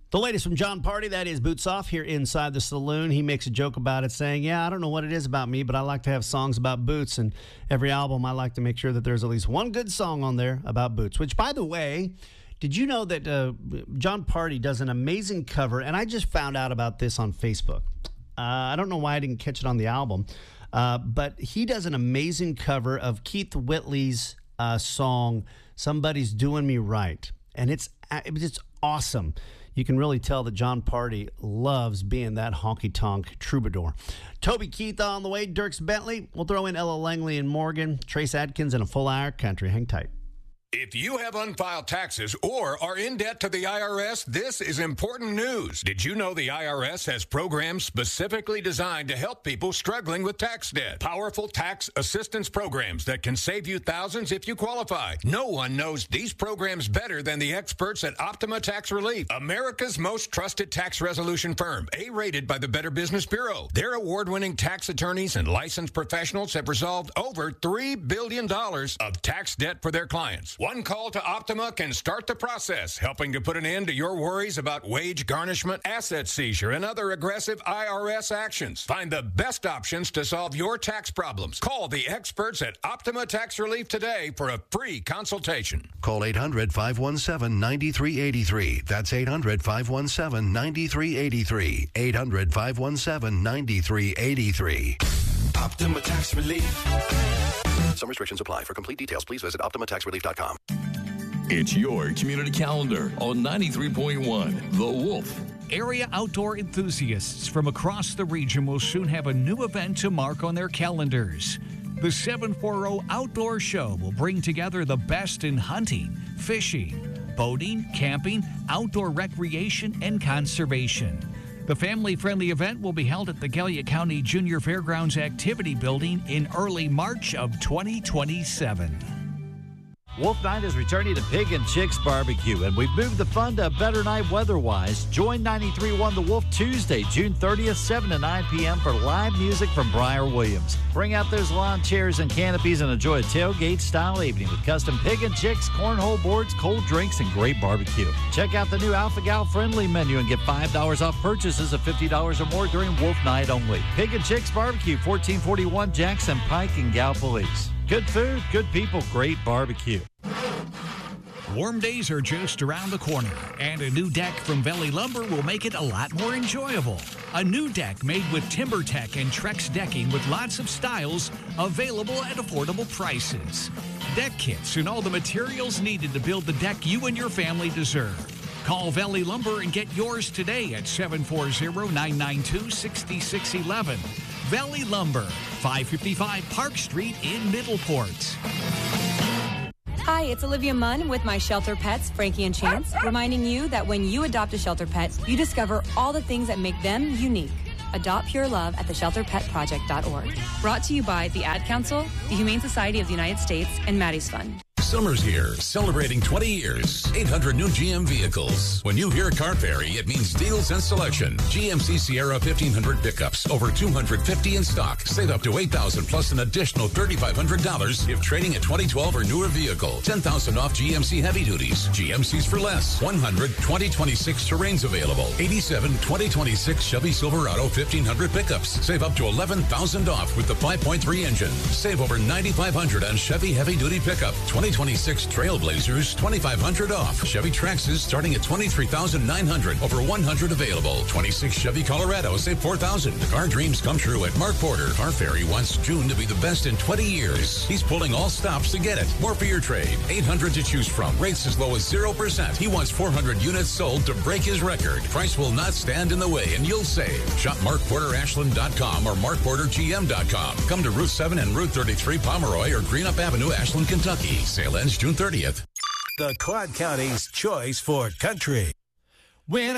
The latest from John Party, that is Boots Off here inside the saloon. He makes a joke about it saying, yeah, I don't know what it is about me, but I like to have songs about boots. And every album, I like to make sure that there's at least one good song on there about boots. Which, by the way, did you know that John Party does an amazing cover? And I just found out about this on Facebook. I don't know why I didn't catch it on the album. But he does an amazing cover of Keith Whitley's song, Somebody's Doing Me Right. And it's awesome. You can really tell that John Party loves being that honky-tonk troubadour. Toby Keith on the way, Dierks Bentley. We'll throw in Ella Langley and Morgan, Trace Adkins, and a full hour country. Hang tight. If you have unfiled taxes or are in debt to the IRS, this is important news. Did you know the IRS has programs specifically designed to help people struggling with tax debt? Powerful tax assistance programs that can save you thousands if you qualify. No one knows these programs better than the experts at Optima Tax Relief, America's most trusted tax resolution firm, A-rated by the Better Business Bureau. Their award-winning tax attorneys and licensed professionals have resolved over $3 billion of tax debt for their clients. One call to Optima can start the process, helping to put an end to your worries about wage garnishment, asset seizure, and other aggressive IRS actions. Find the best options to solve your tax problems. Call the experts at Optima Tax Relief today for a free consultation. Call 800-517-9383. That's 800-517-9383. 800-517-9383. Optima Tax Relief. Some restrictions apply. For complete details, please visit OptimaTaxRelief.com. It's your community calendar on 93.1 The Wolf. Area outdoor enthusiasts from across the region will soon have a new event to mark on their calendars. The 740 Outdoor Show will bring together the best in hunting, fishing, boating, camping, outdoor recreation, and conservation. The family-friendly event will be held at the Gallia County Junior Fairgrounds Activity Building in early March of 2027. Wolf Night is returning to Pig and Chicks Barbecue, and we've moved the fun to a better night weather-wise. Join 93.1 The Wolf Tuesday, June 30th, 7 to 9 p.m. for live music from Briar Williams. Bring out those lawn chairs and canopies and enjoy a tailgate-style evening with custom Pig and Chicks, cornhole boards, cold drinks, and great barbecue. Check out the new Alpha Gal Friendly menu and get $5 off purchases of $50 or more during Wolf Night only. Pig and Chicks Barbecue, 1441 Jackson Pike in Gallipolis. Good food, good people, great barbecue. Warm days are just around the corner, and a new deck from Valley Lumber will make it a lot more enjoyable. A new deck made with TimberTech and Trex decking with lots of styles available at affordable prices. Deck kits and all the materials needed to build the deck you and your family deserve. Call Valley Lumber and get yours today at 740-992-6611. Valley Lumber, 555 Park Street in Middleport. Hi, it's Olivia Munn with my shelter pets, Frankie and Chance, reminding you that when you adopt a shelter pet, you discover all the things that make them unique. Adopt pure love at theshelterpetproject.org. Brought to you by the Ad Council, the Humane Society of the United States, and Maddie's Fund. Summer's here, celebrating 20 years. 800 new GM vehicles. When you hear Car Ferry, it means deals and selection. GMC Sierra 1500 pickups, over 250 in stock. Save up to $8,000 plus an additional $3,500 if trading a 2012 or newer vehicle. $10,000 off GMC heavy duties. GMC's for less. 100 2026 Terrains available. 87 2026 Chevy Silverado 1500 pickups. Save up to $11,000 off with the 5.3 engine. Save over $9,500 on Chevy heavy duty pickup. 2026 Trailblazers, $2,500 off. Chevy Traxxas starting at $23,900. Over 100 available. 26 Chevy Colorado, save $4,000. Car dreams come true at Mark Porter. Car Ferry wants June to be the best in 20 years. He's pulling all stops to get it. More for your trade. 800 to choose from. Rates as low as 0%. He wants 400 units sold to break his record. Price will not stand in the way, and you'll save. Shop MarkPorterAshland.com or MarkPorterGM.com. Come to Route 7 and Route 33 Pomeroy or Greenup Avenue, Ashland, Kentucky. Sale ends June 30th. The Quad County's choice for country. When